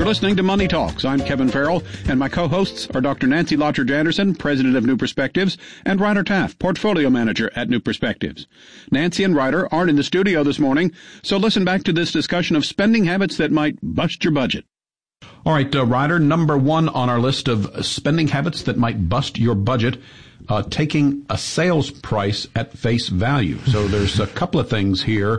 You're listening to Money Talks. I'm Kevin Farrell, and my co-hosts are Dr. Nancy Lottridge-Anderson, president of New Perspectives, and Ryder Taff, portfolio manager at New Perspectives. Nancy and Ryder aren't in the studio this morning, so listen back to this discussion of spending habits that might bust your budget. All right, Ryder, number one on our list of spending habits that might bust your budget, taking a sales price at face value. So there's a couple of things here.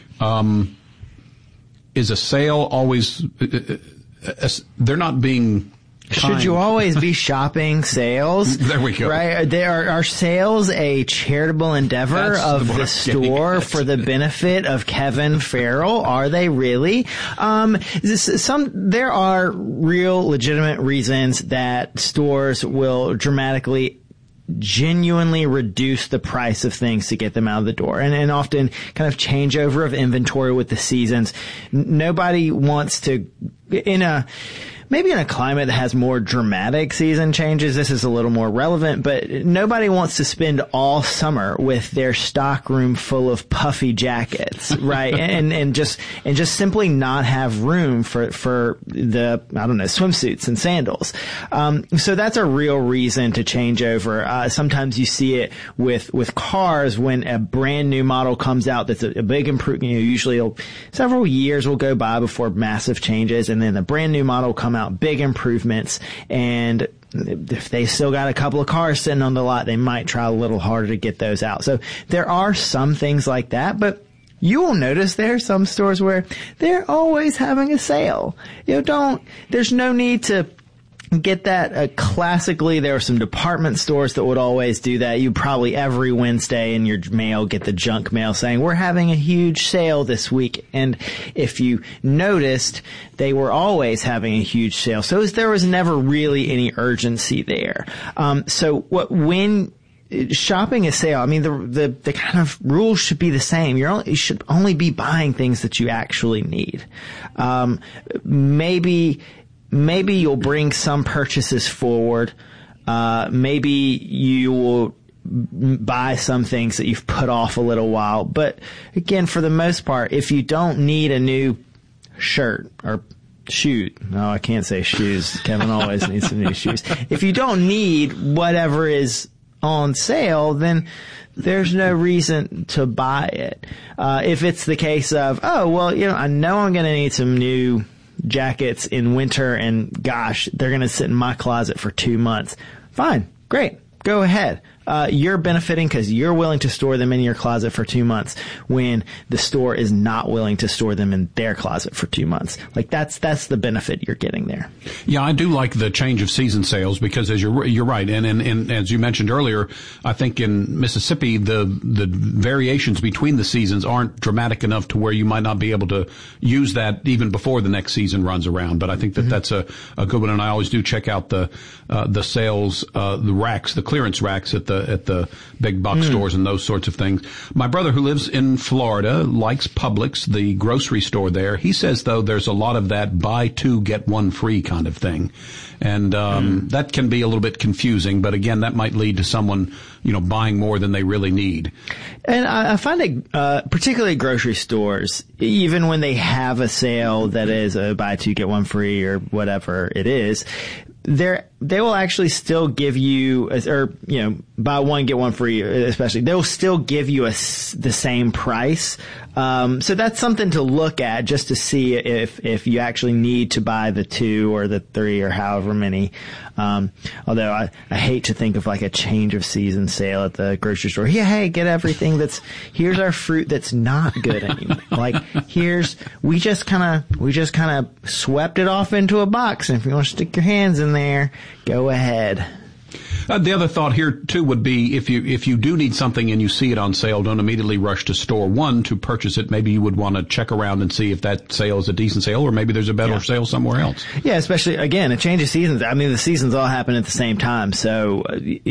Is a sale always, they're not being kind. Should you always be shopping sales? There we go. Right? Are sales a charitable endeavor of the store for the benefit of Kevin Farrell? Are they really? There are real legitimate reasons that stores will dramatically genuinely reduce the price of things to get them out of the door, and often kind of changeover of inventory with the seasons. Nobody wants to, maybe in a climate that has more dramatic season changes, this is a little more relevant, but nobody wants to spend all summer with their stock room full of puffy jackets, right? and just simply not have room for the, swimsuits and sandals. So that's a real reason to change over. Sometimes you see it with cars when a brand new model comes out that's a big improvement. Usually several years will go by before massive changes, and then the brand new model come out, big improvements, and if they still got a couple of cars sitting on the lot, they might try a little harder to get those out. So there are some things like that, but you will notice there are some stores where they're always having a sale. There's no need to get that. Classically, there are some department stores that would always do that. You probably every Wednesday in your mail get the junk mail saying, we're having a huge sale this week. And if you noticed, they were always having a huge sale. So there was never really any urgency there. When shopping a sale, the kind of rules should be the same. You should only be buying things that you actually need. Maybe you'll bring some purchases forward. Maybe you will buy some things that you've put off a little while. But again, for the most part, if you don't need a new shirt or shoes, no, I can't say shoes. Kevin always needs some new shoes. If you don't need whatever is on sale, then there's no reason to buy it. If it's the case of, I know I'm going to need some new jackets in winter, and gosh, they're going to sit in my closet for 2 months. Fine. Great. Go ahead. You're benefiting because you're willing to store them in your closet for 2 months when the store is not willing to store them in their closet for 2 months. Like that's the benefit you're getting there. Yeah, I do like the change of season sales because you're right. And as you mentioned earlier, I think in Mississippi, the variations between the seasons aren't dramatic enough to where you might not be able to use that even before the next season runs around. But I think that's a good one. And I always do check out the sales, the racks, the clearance racks at the big box stores and those sorts of things. My brother, who lives in Florida, likes Publix, the grocery store there. He says, though, there's a lot of that buy two, get one free kind of thing. And that can be a little bit confusing, but again, that might lead to someone, buying more than they really need. And I find it, particularly grocery stores, even when they have a sale that is a buy two, get one free or whatever it is, they will actually still give you, buy one, get one free, especially. They'll still give you the same price. So that's something to look at just to see if you actually need to buy the 2 or the 3 or however many. Although I hate to think of like a change of season sale at the grocery store. Yeah, hey, get everything here's our fruit that's not good anymore. Like we just kind of swept it off into a box, and if you want to stick your hands in there, go ahead. The other thought here too would be if you do need something and you see it on sale, don't immediately rush to store one to purchase it. Maybe you would want to check around and see if that sale is a decent sale, or maybe there's a better sale somewhere else. Yeah, especially again, a change of seasons. The seasons all happen at the same time. So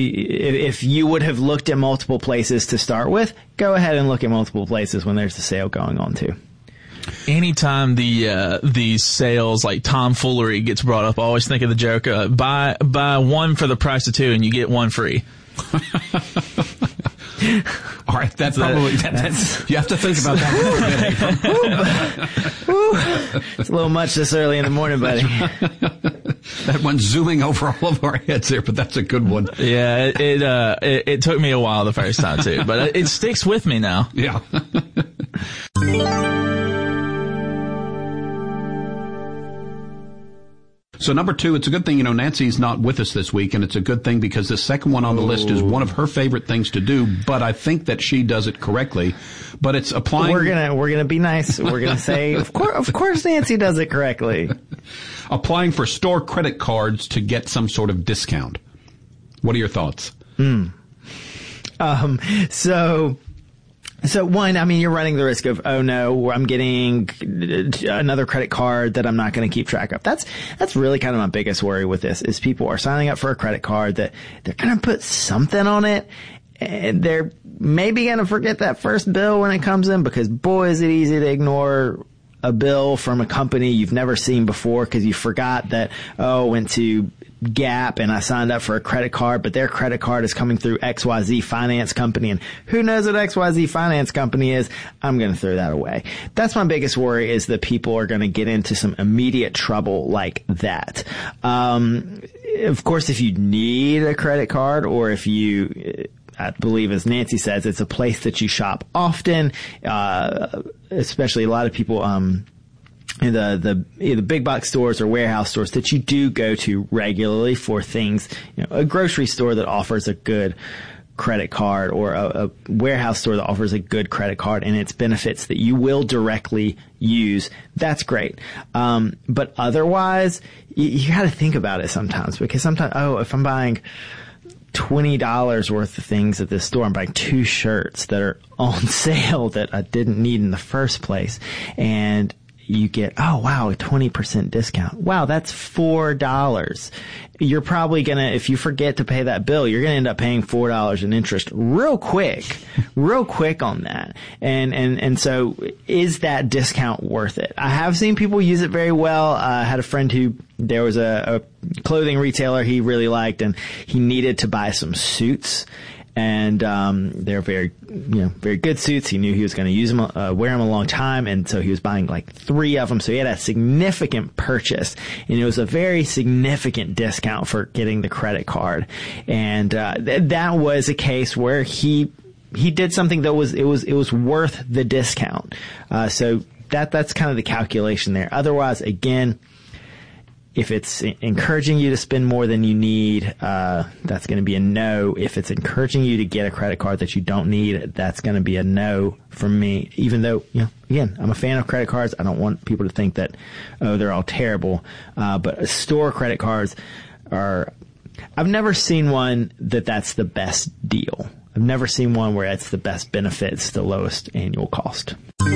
if you would have looked at multiple places to start with, go ahead and look at multiple places when there's a sale going on too. Anytime the sales like tomfoolery gets brought up, I always think of the joke, buy one for the price of 2 and you get one free. All right, that's you have to think about that for a bit. It's a little much this early in the morning, buddy. That one's zooming over all of our heads there, but that's a good one. Yeah, it took me a while the first time too, but it sticks with me now. Yeah. So number 2, it's a good thing, Nancy's not with us this week, and it's a good thing because the second one on the list is one of her favorite things to do, but I think that she does it correctly. But it's applying. We're gonna be nice. We're gonna say, of course Nancy does it correctly. Applying for store credit cards to get some sort of discount. What are your thoughts? So one, you're running the risk of, oh no, I'm getting another credit card that I'm not going to keep track of. That's really kind of my biggest worry with this, is people are signing up for a credit card that they're going to put something on it, and they're maybe going to forget that first bill when it comes in, because boy, is it easy to ignore a bill from a company you've never seen before because you forgot that, went to Gap and I signed up for a credit card, but their credit card is coming through XYZ Finance Company, and who knows what XYZ Finance Company is? I'm going to throw that away. That's my biggest worry, is that people are going to get into some immediate trouble like that. Of course, if you need a credit card, or if you, I believe, as Nancy says, it's a place that you shop often, especially a lot of people, the big box stores or warehouse stores that you do go to regularly for things, a grocery store that offers a good credit card, or a warehouse store that offers a good credit card and its benefits that you will directly use, that's great. But otherwise, you got to think about it sometimes, because sometimes, if I'm buying $20 worth of things at this store, I'm buying 2 shirts that are on sale that I didn't need in the first place, and you get, a 20% discount. Wow, that's $4. You're probably gonna, if you forget to pay that bill, you're gonna end up paying $4 in interest real quick on that. And so is that discount worth it? I have seen people use it very well. I had a friend who, there was a clothing retailer he really liked, and he needed to buy some suits. And they're very good suits. He knew he was going to use them, wear them a long time, and so he was buying like 3 of them. So he had a significant purchase, and it was a very significant discount for getting the credit card. And that was a case where he did something that was worth the discount. So that's kind of the calculation there. Otherwise, again, if it's encouraging you to spend more than you need, that's going to be a no. If it's encouraging you to get a credit card that you don't need, that's going to be a no from me. Even though, again, I'm a fan of credit cards. I don't want people to think that, they're all terrible. But store credit cards I've never seen one that's the best deal. I've never seen one where it's the best benefits, the lowest annual cost.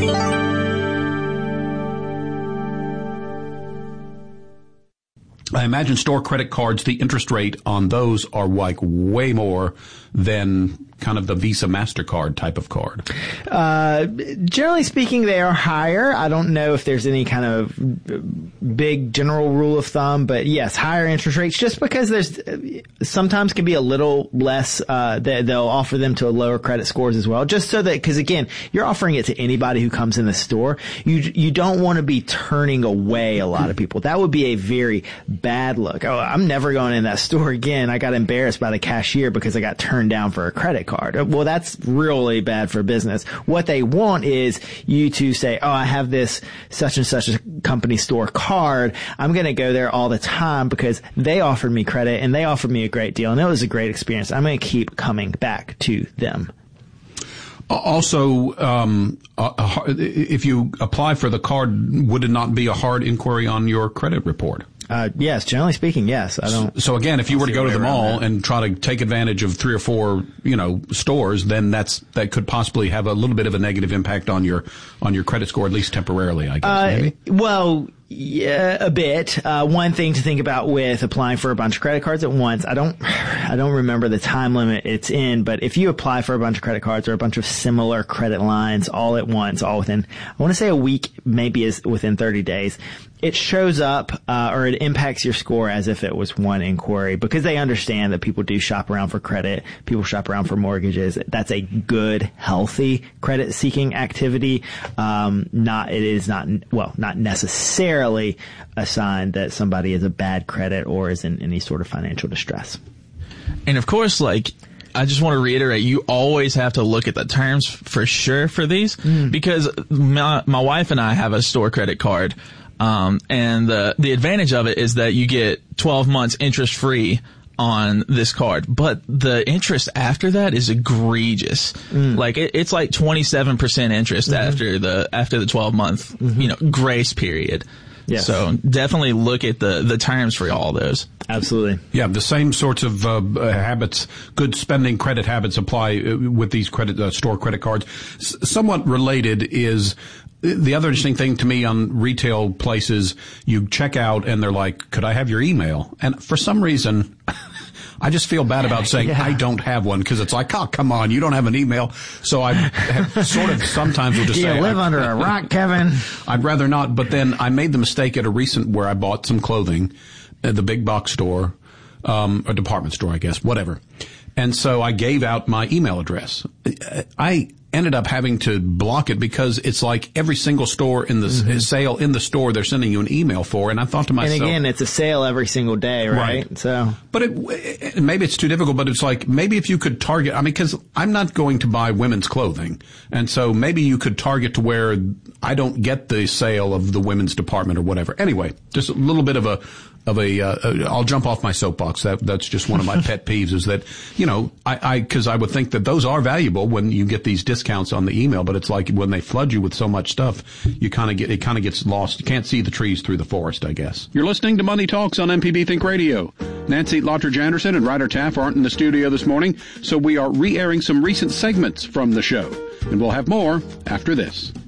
I imagine store credit cards, the interest rate on those are like way more than kind of the Visa MasterCard type of card. Generally speaking, they are higher. I don't know if there's any kind of big general rule of thumb, but yes, higher interest rates, just because there's sometimes can be a little less, they'll offer them to a lower credit scores as well, just so that, because again, you're offering it to anybody who comes in the store. You don't want to be turning away a lot of people. That would be a very bad look. I'm never going in that store again. I got embarrassed by the cashier because I got turned down for a credit card. Well, that's really bad for business. What they want is you to say, I have this such and such a company store card. I'm going to go there all the time because they offered me credit and they offered me a great deal and it was a great experience. I'm going to keep coming back to them. Also, if you apply for the card, would it not be a hard inquiry on your credit report? Yes, generally speaking, yes. I don't. So again, if you were to go to the mall and try to take advantage of 3 or 4, stores, then that could possibly have a little bit of a negative impact on your credit score, at least temporarily, I guess. Maybe. Well, yeah, a bit. One thing to think about with applying for a bunch of credit cards at once, I don't remember the time limit it's in, but if you apply for a bunch of credit cards or a bunch of similar credit lines all at once, all within, I want to say a week, maybe is within 30 days, it shows up, or it impacts your score as if it was one inquiry, because they understand that people do shop around for credit. People shop around for mortgages. That's a good, healthy credit seeking activity. Not necessarily a sign that somebody is a bad credit or is in any sort of financial distress. And of course, I just want to reiterate, you always have to look at the terms for sure for these, because my wife and I have a store credit card, and the advantage of it is that you get 12 months interest free on this card, but the interest after that is egregious. It's like 27% interest after the 12 month, grace period. Yes. So definitely look at the terms for all those. Absolutely. Yeah, the same sorts of habits, good spending credit habits apply with these store credit cards. Somewhat related is the other interesting thing to me on retail places. You check out and they're like, "Could I have your email?" And for some reason, I just feel bad about saying I don't have one, because it's like, oh, come on, you don't have an email. So I have sort of sometimes will just say, you live under a rock, Kevin? I'd rather not. But then I made the mistake at a recent where I bought some clothing at the big box store, a department store, I guess, whatever. And so I gave out my email address. I ended up having to block it because it's like every single store in the sale in the store they're sending you an email for. And I thought to myself, and again, it's a sale every single day, right? So, but maybe it's too difficult. But it's like maybe if you could target. I mean, because I'm not going to buy women's clothing, and so maybe you could target to where I don't get the sale of the women's department or whatever. Anyway, just a little bit of a. I'll jump off my soapbox. That's just one of my pet peeves is that, because I would think that those are valuable when you get these discounts on the email, but it's like when they flood you with so much stuff, it kind of gets lost. You can't see the trees through the forest, I guess. You're listening to Money Talks on MPB Think Radio. Nancy Lottridge Anderson and Ryder Taff aren't in the studio this morning, so we are re-airing some recent segments from the show. And we'll have more after this.